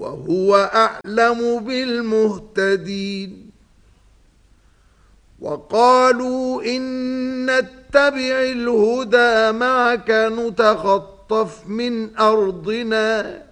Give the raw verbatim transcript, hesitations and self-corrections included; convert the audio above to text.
وهو أعلم بالمهتدين وقالوا إن نتبع الهدى معك نتخطف من أرضنا